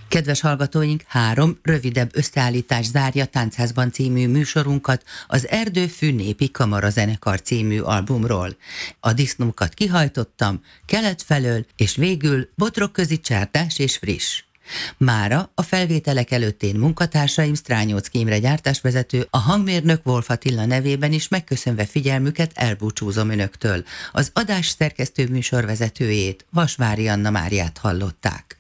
Kedves hallgatóink, 3 rövidebb összeállítás zárja Táncházban című műsorunkat az Erdőfű Népi Kamarazenekar című albumról. A disznókat kihajtottam, kelet felől, és végül Botrokközi Csárdás és Friss. Mára a felvételek előtt én munkatársaim Strányóczky Imre gyártásvezető, a hangmérnök Wolf Attila nevében is megköszönve figyelmüket elbúcsúzom önöktől. Az adás szerkesztő műsorvezetőjét, Vasvári Anna Máriát hallották.